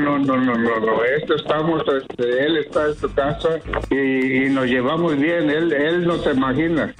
no. Estamos, él está en su casa y nos llevamos bien. Él no se imagina.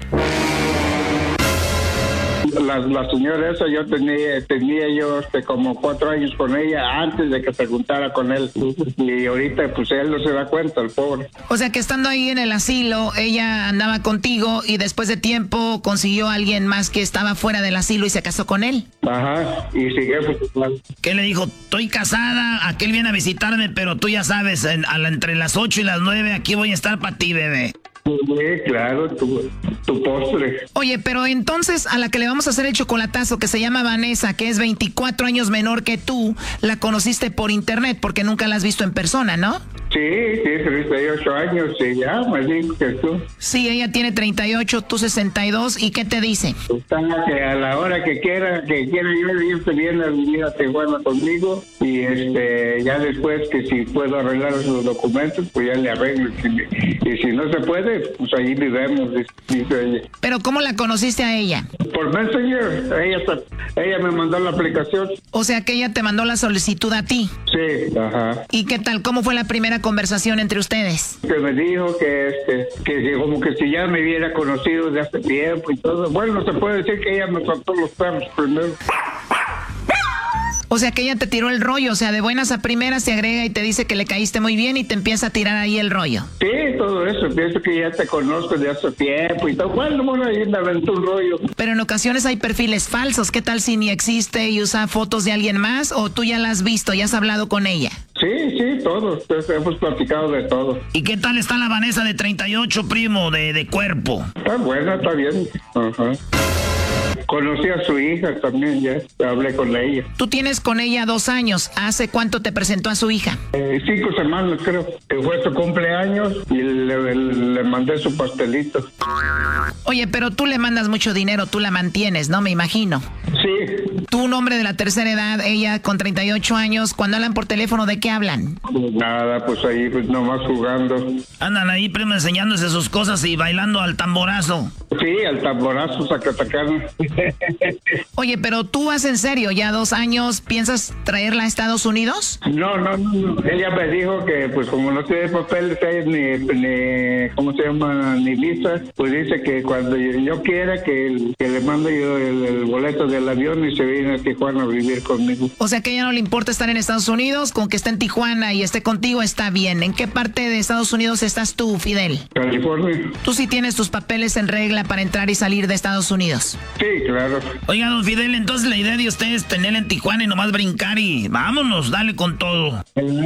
La señora esa, yo tenía yo como 4 años con ella antes de que se juntara con él. Y ahorita pues él no se da cuenta, el pobre. O sea que estando ahí en el asilo, ella andaba contigo y después de tiempo consiguió a alguien más que estaba fuera del asilo y se casó con él. Ajá, y sigue pues. ¿Qué le dijo? Estoy casada, aquel viene a visitarme, pero tú ya sabes, entre las 8 y las 9 aquí voy a estar para ti, bebé. Sí, claro, tu postre. Oye, pero entonces a la que le vamos a hacer el chocolatazo, que se llama Vanessa, que es 24 años menor que tú, la conociste por internet porque nunca la has visto en persona, ¿no? Sí, 38 años, sí, ya, me dijo que tú. Sí, ella tiene 38, tú 62, ¿y qué te dice? Está que a la hora que quiera yo se viene a vivir a Tijuana conmigo y ya después que si puedo arreglar sus documentos, pues ya le arreglo. Y si no se puede, pues ahí vivemos, dice ella. ¿Pero cómo la conociste a ella? Por Messenger, ella me mandó la aplicación. O sea que ella te mandó la solicitud a ti. Sí, ajá. ¿Y qué tal? ¿Cómo fue la primera conversación entre ustedes? Que me dijo que como que si ya me hubiera conocido de hace tiempo y todo. Bueno, se puede decir que ella me soltó los perros primero. O sea que ella te tiró el rollo, o sea, de buenas a primeras se agrega y te dice que le caíste muy bien y te empieza a tirar ahí el rollo. Sí, todo eso, pienso que ya te conozco de hace tiempo y todo. Bueno, ahí me aventó un rollo. Pero en ocasiones hay perfiles falsos, ¿qué tal si ni existe y usa fotos de alguien más o tú ya la has visto, ya has hablado con ella? Sí, todos, hemos platicado de todo. ¿Y qué tal está la Vanessa de 38, primo, de cuerpo? Está buena, está bien. Ajá. Conocí a su hija también, ya hablé con ella. Tú tienes con ella 2 años. ¿Hace cuánto te presentó a su hija? 5 semanas, creo. Que fue su cumpleaños y le mandé su pastelito. Oye, pero tú le mandas mucho dinero, tú la mantienes, ¿no? Me imagino. Sí. Tú, un hombre de la tercera edad, ella con 38 años, cuando hablan por teléfono, ¿de qué hablan? Pues nada, pues ahí pues nomás jugando. Andan ahí, primo, enseñándose sus cosas y bailando al tamborazo. Sí, al tamborazo, Zacatacán. Oye, pero tú vas en serio, ya 2 años, ¿piensas traerla a Estados Unidos? No. Ella me dijo que, pues, como no tiene papeles, ni ¿cómo se llama? Ni visa, pues dice que cuando yo quiera, que le mando yo el boleto del avión y se viene a Tijuana a vivir conmigo. O sea, que a ella no le importa estar en Estados Unidos, con que esté en Tijuana y esté contigo, está bien. ¿En qué parte de Estados Unidos estás tú, Fidel? California. ¿Tú sí tienes tus papeles en regla para entrar y salir de Estados Unidos? Sí, claro. Oiga, don Fidel, entonces la idea de usted es tenerla en Tijuana y nomás brincar y vámonos, dale con todo.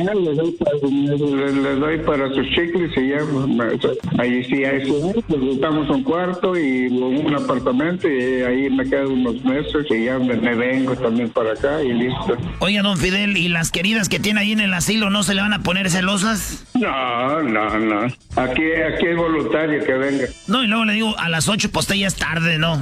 Le doy para sus chicles y ya, ahí sí, necesitamos un cuarto y un apartamento y ahí me quedo unos meses y ya me vengo también para acá y listo. Oiga, don Fidel, ¿y las queridas que tiene ahí en el asilo no se le van a poner celosas? No. Aquí es voluntario que venga. No, y luego le digo, a las 8 pues ya es tarde, ¿no?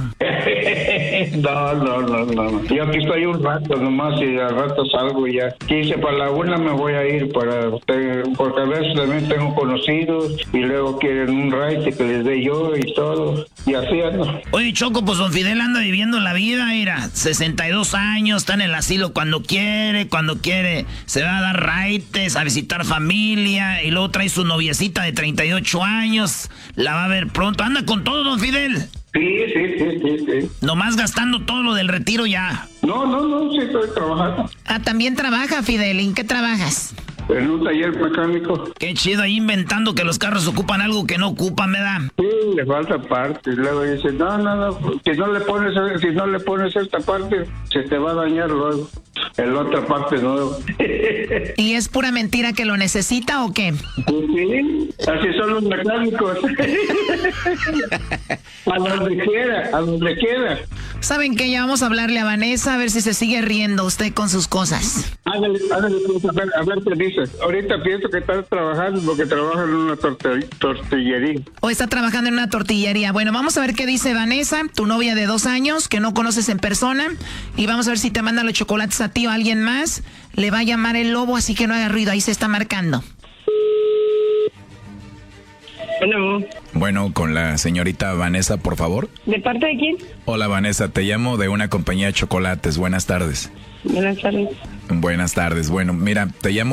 No. Yo aquí estoy un rato nomás y al rato salgo y ya. 15 para la 1 me voy a ir porque a veces también tengo conocidos y luego quieren un ride que les dé yo y todo. Y así ando. Oye, Choco, pues don Fidel anda viviendo la vida, mira, 62 años, está en el asilo cuando quiere, se va a dar raites, a visitar familia y luego trae su noviecita de 38 años, la va a ver pronto. Anda con todo, don Fidel. Sí. Nomás gastando todo lo del retiro ya. No, sí estoy trabajando. Ah, también trabaja, Fidel. ¿En qué trabajas? En un taller mecánico. Qué chido, ahí inventando que los carros ocupan algo que no ocupan, ¿verdad? Sí, le falta parte. Y luego dice, no, si no le pones esta parte, se te va a dañar luego. En la otra parte no. ¿Y es pura mentira que lo necesita o qué? Pues sí, así son los mecánicos. A donde quiera. ¿Saben qué? Ya vamos a hablarle a Vanessa a ver si se sigue riendo usted con sus cosas. Ándale, a ver qué dices. Ahorita pienso que estás trabajando porque trabajas en una tortillería. O está trabajando en una tortillería. Bueno, vamos a ver qué dice Vanessa, tu novia de 2 años, que no conoces en persona. Y vamos a ver si te manda los chocolates a ti o a alguien más. Le va a llamar el lobo, así que no haga ruido. Ahí se está marcando. Bueno, con la señorita Vanessa, por favor. ¿De parte de quién? Hola, Vanessa, te llamo de una compañía de chocolates. Buenas tardes. Buenas tardes. Buenas tardes. Bueno, mira, te llamo